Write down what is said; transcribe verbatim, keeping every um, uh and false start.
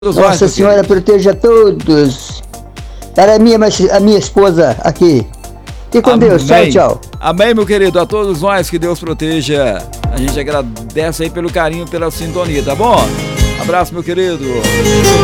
Nossa Senhora proteja todos. Era a minha, a minha esposa aqui. E com Amém. Deus. Tchau, tchau. Amém, meu querido. A todos nós, que Deus proteja. A gente agradece aí pelo carinho, pela sintonia, tá bom? Abraço, meu querido.